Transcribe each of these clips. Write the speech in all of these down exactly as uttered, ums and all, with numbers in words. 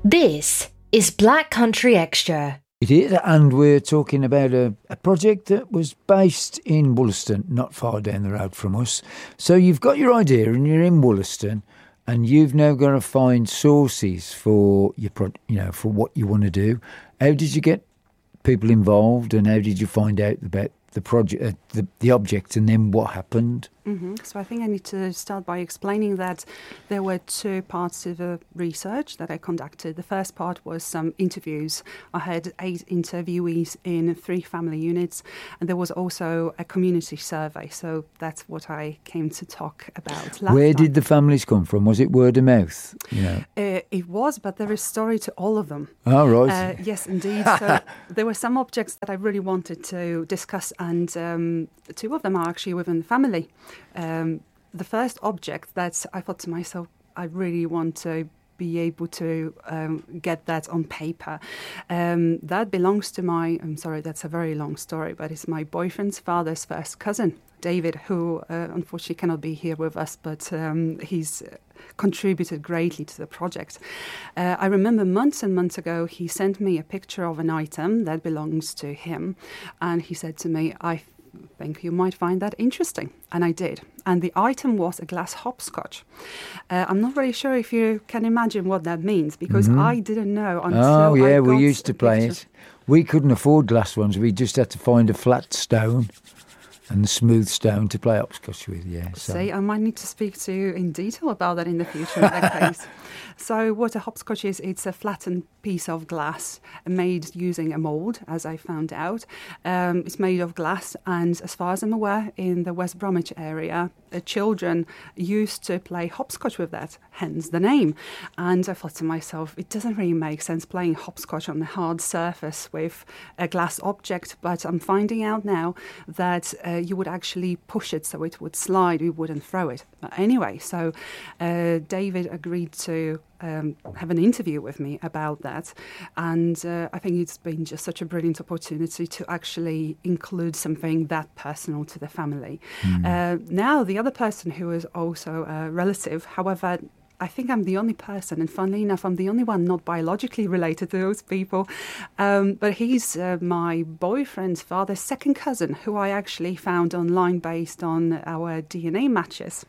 This is Black Country Extra. It is, and we're talking about a, a project that was based in Wollaston, not far down the road from us. So you've got your idea and you're in Wollaston, and you've now got to find sources for your, pro, you know, for what you want to do. How did you get people involved, and how did you find out about the project, uh, the the object, and then what happened? Mm-hmm. So I think I need to start by explaining that there were two parts to the research that I conducted. The first part was some interviews. I had eight interviewees in three family units, and there was also a community survey. So that's what I came to talk about last Where time. did the families come from? Was it word of mouth? You know? Uh, it was, but there is story to all of them. Oh, right. Uh, yes, indeed. So there were some objects that I really wanted to discuss, and um, two of them are actually within the family. Um, the first object that I thought to myself, I really want to be able to um, get that on paper. Um, that belongs to my, I'm sorry, that's a very long story, but it's my boyfriend's father's first cousin, David, who uh, unfortunately cannot be here with us, but um, he's contributed greatly to the project. Uh, I remember months and months ago, he sent me a picture of an item that belongs to him, and he said to me, I think you might find that interesting. And I did. And the item was a glass hopscotch. Uh, I'm not really sure if you can imagine what that means, because Mm-hmm. I didn't know until Oh, yeah, I we got used to a play picture. it. We couldn't afford glass ones. We just had to find a flat stone and the smooth stone to play hopscotch with, yeah. So. See, I might need to speak to you in detail about that in the future in that case. So what a hopscotch is, it's a flattened piece of glass made using a mould, as I found out. Um, it's made of glass, and as far as I'm aware, in the West Bromwich area, uh, children used to play hopscotch with that, hence the name. And I thought to myself, it doesn't really make sense playing hopscotch on a hard surface with a glass object, but I'm finding out now that uh, you would actually push it so it would slide, we wouldn't throw it. But anyway, so uh, David agreed to Um, have an interview with me about that, and uh, I think it's been just such a brilliant opportunity to actually include something that personal to the family. Mm. Uh, now, the other person who is also a relative, however, I think I'm the only person, and funnily enough, I'm the only one not biologically related to those people. Um, but he's uh, my boyfriend's father's second cousin, who I actually found online based on our D N A matches.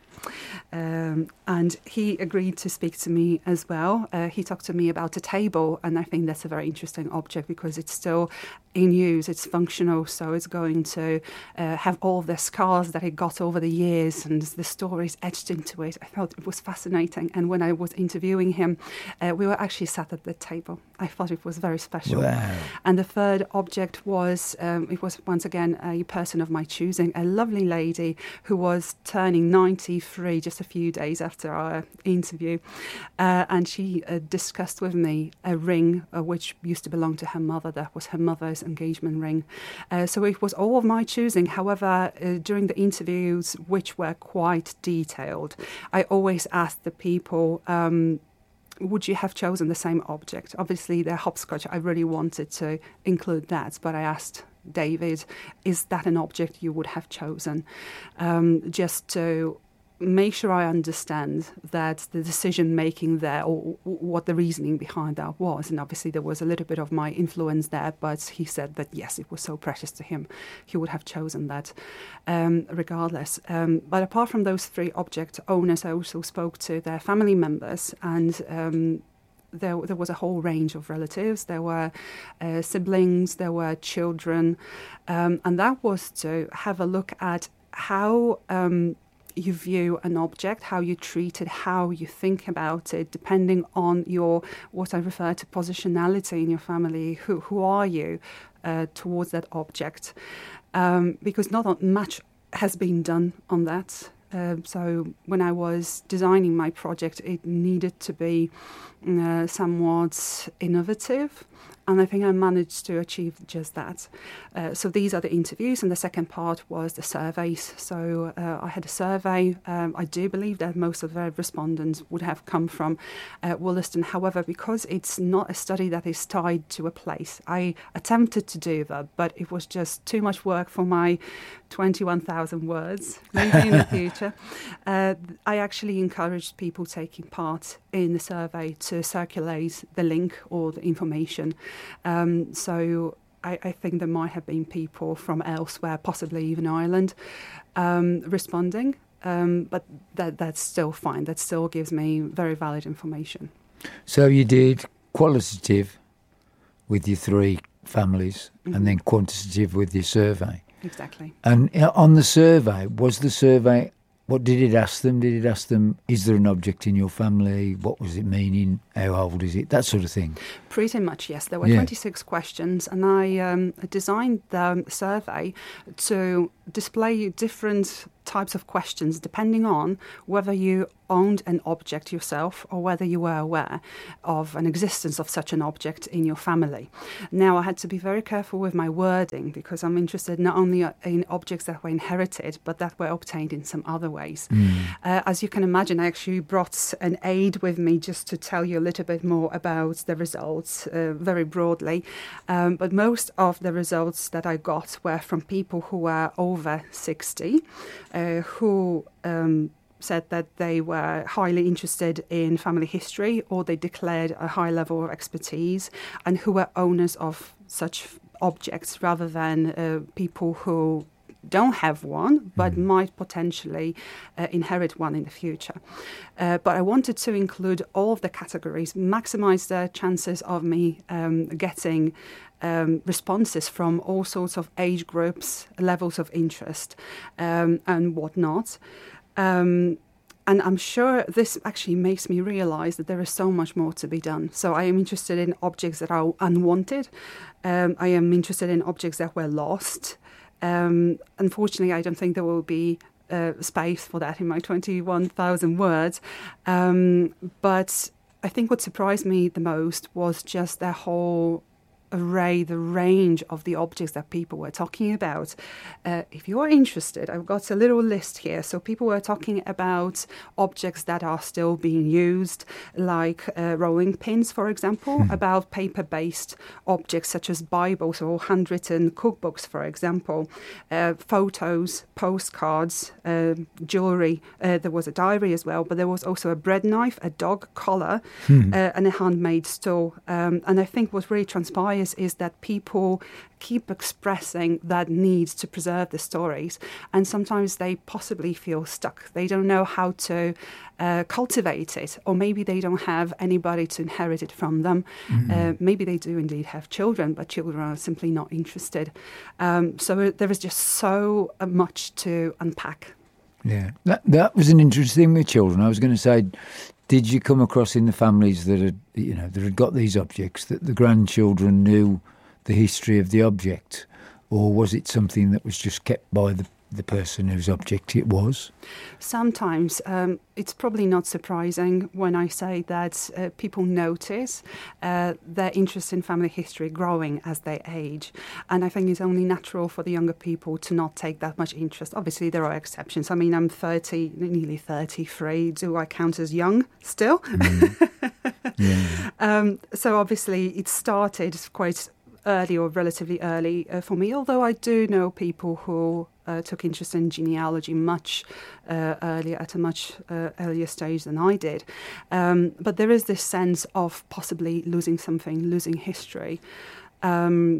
Um, and he agreed to speak to me as well. Uh, he talked to me about a table, and I think that's a very interesting object because it's still in use, it's functional, so it's going to uh, have all the scars that it got over the years and the stories etched into it. I thought it was fascinating, and when I was interviewing him, uh, we were actually sat at the table. I thought it was very special. Wow. And the third object was, um, it was once again a person of my choosing, a lovely lady who was turning ninety-three just a few days after our interview. Uh, and she uh, discussed with me a ring uh, which used to belong to her mother. That was her mother's engagement ring. Uh, so it was all of my choosing. However, uh, during the interviews, which were quite detailed, I always asked the people, um, would you have chosen the same object? Obviously, the hopscotch, I really wanted to include that, but I asked David, is that an object you would have chosen? Um, just to make sure I understand that the decision-making there, or what the reasoning behind that was. And obviously there was a little bit of my influence there, but he said that, yes, it was so precious to him, he would have chosen that um, regardless. Um, but apart from those three object owners, I also spoke to their family members, and um, There, there was a whole range of relatives. There were uh, siblings, there were children, um, and that was to have a look at how um, you view an object, how you treat it, how you think about it, depending on your, what I refer to positionality in your family. Who, who are you uh, towards that object? Um, because not much has been done on that. Uh, so when I was designing my project, it needed to be uh, somewhat innovative, and I think I managed to achieve just that. Uh, so these are the interviews, and the second part was the surveys. So uh, I had a survey. Um, I do believe that most of the respondents would have come from uh, Wollaston. However, because it's not a study that is tied to a place, I attempted to do that, but it was just too much work for my twenty-one thousand words, maybe in the future. Uh, I actually encouraged people taking part in the survey to circulate the link or the information. Um, so I, I think there might have been people from elsewhere, possibly even Ireland, um, responding. Um, but that that's still fine. That still gives me very valid information. So you did qualitative with your three families, mm-hmm. and then quantitative with your survey. Exactly. And on the survey, was the survey, what did it ask them? Did it ask them, is there an object in your family? What was it meaning? How old is it? That sort of thing. Pretty much, yes. There were yeah. twenty-six questions, and I um, designed the survey to display different types of questions depending on whether you owned an object yourself or whether you were aware of an existence of such an object in your family. Now, I had to be very careful with my wording because I'm interested not only in objects that were inherited, but that were obtained in some other ways. Mm. Uh, as you can imagine, I actually brought an aid with me just to tell you a little bit more about the results uh, very broadly. Um, but most of the results that I got were from people who were over sixty, uh, who um, said that they were highly interested in family history, or they declared a high level of expertise, and who were owners of such objects rather than uh, people who don't have one but mm. might potentially uh, inherit one in the future. Uh, but I wanted to include all of the categories, maximize the chances of me um, getting um, responses from all sorts of age groups, levels of interest, um, and whatnot. Um, And I'm sure this actually makes me realise that there is so much more to be done. So I am interested in objects that are unwanted. Um, I am interested in objects that were lost. Um, unfortunately, I don't think there will be uh, space for that in my twenty-one thousand words. Um, but I think what surprised me the most was just the whole array, the range of the objects that people were talking about. Uh, if you're interested, I've got a little list here. So people were talking about objects that are still being used, like uh, rolling pins, for example, mm. about paper-based objects such as Bibles or handwritten cookbooks, for example, uh, photos, postcards, uh, jewellery. Uh, there was a diary as well, but there was also a bread knife, a dog collar, mm. uh, and a handmade stool. Um, and I think what really transpired is that people keep expressing that need to preserve the stories, and sometimes they possibly feel stuck. They don't know how to uh, cultivate it, or maybe they don't have anybody to inherit it from them. Mm-hmm. Uh, maybe they do indeed have children, but children are simply not interested. Um, so there is just so much to unpack. Yeah, that, that was an interesting thing with children. I was going to say, did you come across in the families that had, you know, that had got these objects, that the grandchildren knew the history of the object, or was it something that was just kept by the the person whose object it was? Sometimes um, it's probably not surprising when I say that uh, people notice uh, their interest in family history growing as they age, and I think it's only natural for the younger people to not take that much interest. Obviously there are exceptions. I mean, I'm thirty, nearly thirty-three. Do I count as young still? Mm. Yeah. um, so obviously it started quite early, or relatively early uh, for me, although I do know people who uh, took interest in genealogy much uh, earlier, at a much uh, earlier stage than I did. Um, but there is this sense of possibly losing something, losing history. Um,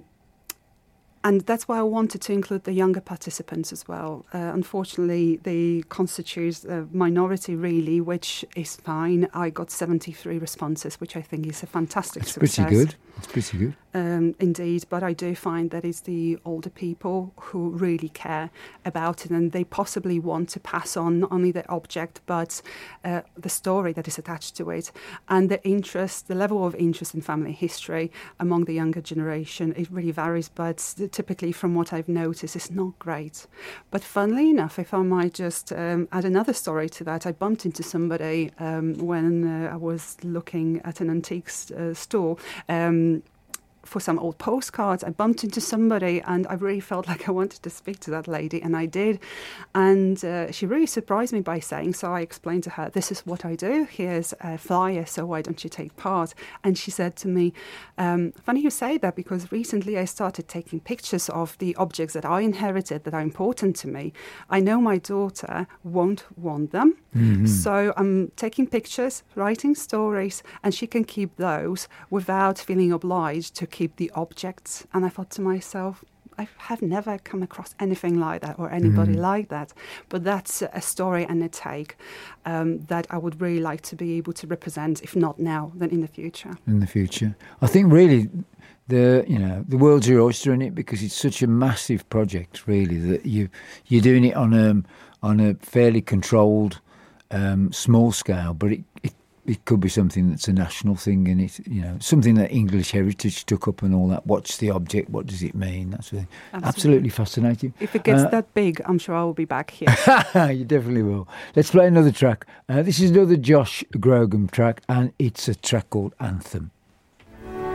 And that's why I wanted to include the younger participants as well. Uh, unfortunately, they constitute a minority, really, which is fine. I got seventy-three responses, which I think is a fantastic That's success. pretty good. It's pretty good. Um, indeed, but I do find that it's the older people who really care about it, and they possibly want to pass on not only the object, but uh, the story that is attached to it. And the interest, the level of interest in family history among the younger generation, it really varies, but typically from what I've noticed, it's not great. But funnily enough, if I might just um, add another story to that, I bumped into somebody um, when uh, I was looking at an antique uh, store. Um, for some old postcards. I bumped into somebody and I really felt like I wanted to speak to that lady, and I did. And uh, she really surprised me by saying, so I explained to her, this is what I do, here's a flyer, so why don't you take part? And she said to me, um, funny you say that, because recently I started taking pictures of the objects that I inherited that are important to me. I know my daughter won't want them, mm-hmm. so I'm taking pictures, writing stories, and she can keep those without feeling obliged to keep the objects. And I thought to myself, I have never come across anything like that or anybody mm. like that. But that's a story and a take um, that I would really like to be able to represent, if not now, then in the future. In the future. I think really the you know the world's your oyster in it, because it's such a massive project, really, that you you're doing it on a on a fairly controlled um, small scale, but it, it it could be something that's a national thing, and it, you know, something that English Heritage took up and all that. What's the object? What does it mean? That's really, absolutely. absolutely fascinating. If it gets uh, that big, I'm sure I will be back here. You definitely will. Let's play another track. Uh, this is another Josh Grogan track, and it's a track called Anthem.